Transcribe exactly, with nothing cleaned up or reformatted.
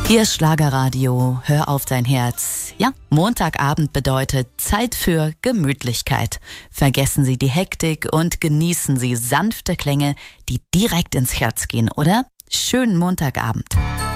Ihr Schlagerradio, hör auf dein Herz. Ja, Montagabend bedeutet Zeit für Gemütlichkeit. Vergessen Sie die Hektik und genießen Sie sanfte Klänge, die direkt ins Herz gehen, oder? Schönen Montagabend.